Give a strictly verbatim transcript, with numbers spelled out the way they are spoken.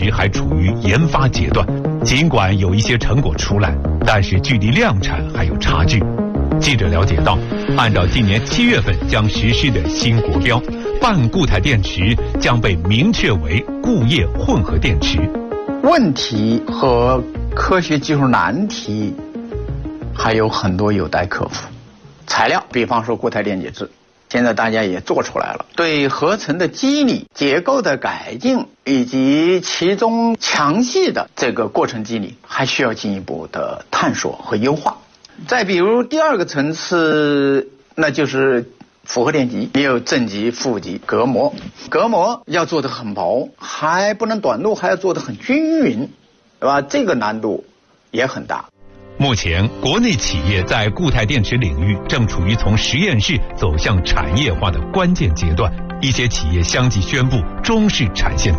池还处于研发阶段，尽管有一些成果出来，但是距离量产还有差距。记者了解到，按照今年七月份将实施的新国标，半固态电池将被明确为固液混合电池。 问题和科学技术难题还有很多有待克服。材料，比方说固态电解质，现在大家也做出来了。对合成的机理、结构的改进以及其中详细的这个过程机理，还需要进一步的探索和优化。再比如第二个层次，那就是复合电极，也有正极、负极、隔膜。隔膜要做得很薄，还不能短路，还要做得很均匀，对吧？这个难度也很大。 目前，国内企业在固态电池领域正处于从实验室走向产业化的关键阶段，一些企业相继宣布中式产线